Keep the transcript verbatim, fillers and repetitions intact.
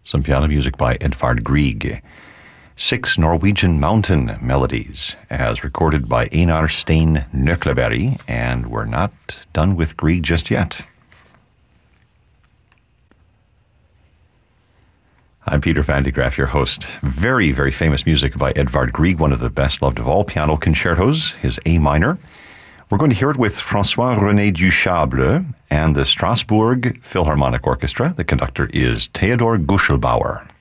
some piano music by Edvard Grieg. Six Norwegian mountain melodies, as recorded by Einar Stein Nøkleberg, and we're not done with Grieg just yet. I'm Peter Van de Graaff, your host. Very, very famous music by Edvard Grieg, one of the best loved of all piano concertos, his A minor. We're going to hear it with François-René Duchâble and the Strasbourg Philharmonic Orchestra. The conductor is Theodor Guschelbauer.